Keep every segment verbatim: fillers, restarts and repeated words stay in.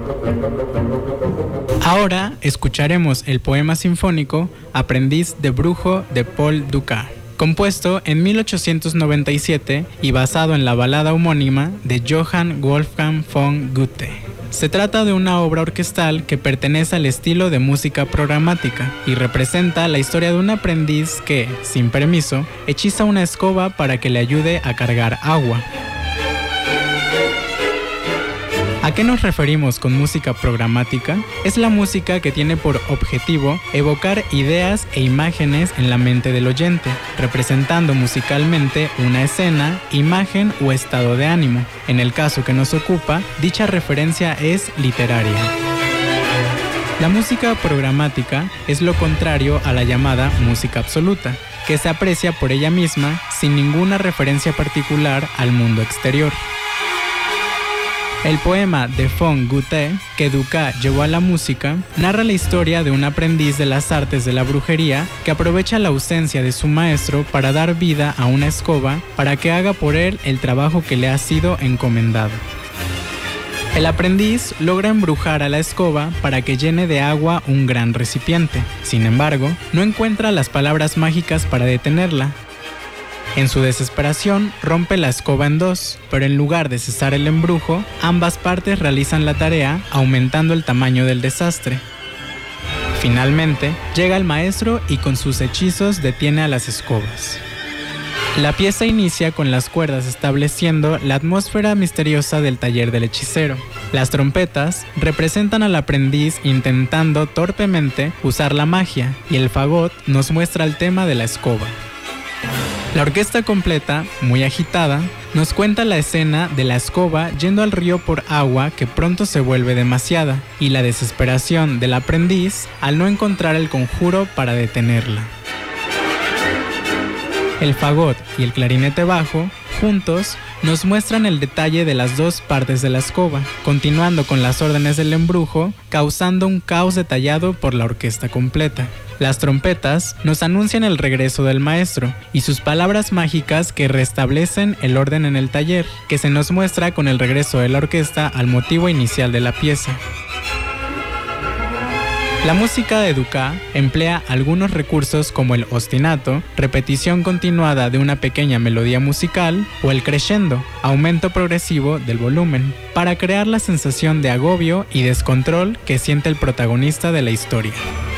Ahora escucharemos el poema sinfónico Aprendiz de Brujo de Paul Dukas, compuesto en mil ochocientos noventa y siete y basado en la balada homónima de Johann Wolfgang von Goethe. Se trata de una obra orquestal que pertenece al estilo de música programática y representa la historia de un aprendiz que, sin permiso, hechiza una escoba para que le ayude a cargar agua. ¿A qué nos referimos con música programática? Es la música que tiene por objetivo evocar ideas e imágenes en la mente del oyente, representando musicalmente una escena, imagen o estado de ánimo. En el caso que nos ocupa, dicha referencia es literaria. La música programática es lo contrario a la llamada música absoluta, que se aprecia por ella misma sin ninguna referencia particular al mundo exterior. El poema de von Goethe, que Dukas llevó a la música, narra la historia de un aprendiz de las artes de la brujería que aprovecha la ausencia de su maestro para dar vida a una escoba para que haga por él el trabajo que le ha sido encomendado. El aprendiz logra embrujar a la escoba para que llene de agua un gran recipiente. Sin embargo, no encuentra las palabras mágicas para detenerla. En su desesperación, rompe la escoba en dos, pero en lugar de cesar el embrujo, ambas partes realizan la tarea, aumentando el tamaño del desastre. Finalmente, llega el maestro y con sus hechizos detiene a las escobas. La pieza inicia con las cuerdas estableciendo la atmósfera misteriosa del taller del hechicero. Las trompetas representan al aprendiz intentando torpemente usar la magia, y el fagot nos muestra el tema de la escoba. La orquesta completa, muy agitada, nos cuenta la escena de la escoba yendo al río por agua que pronto se vuelve demasiada, y la desesperación del aprendiz al no encontrar el conjuro para detenerla. El fagot y el clarinete bajo, juntos, nos muestran el detalle de las dos partes de la escoba, continuando con las órdenes del embrujo, causando un caos detallado por la orquesta completa. Las trompetas nos anuncian el regreso del maestro y sus palabras mágicas que restablecen el orden en el taller, que se nos muestra con el regreso de la orquesta al motivo inicial de la pieza. La música de Dukas emplea algunos recursos como el ostinato, repetición continuada de una pequeña melodía musical, o el crescendo, aumento progresivo del volumen, para crear la sensación de agobio y descontrol que siente el protagonista de la historia.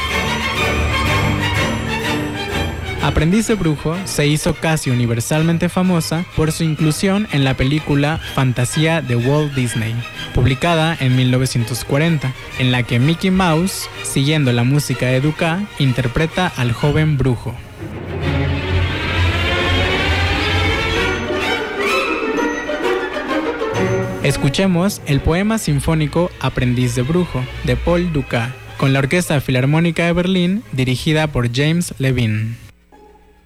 Aprendiz de Brujo se hizo casi universalmente famosa por su inclusión en la película Fantasía de Walt Disney, publicada en mil novecientos cuarenta, en la que Mickey Mouse, siguiendo la música de Dukas, interpreta al joven brujo. Escuchemos el poema sinfónico Aprendiz de Brujo, de Paul Dukas, con la Orquesta Filarmónica de Berlín, dirigida por James Levine.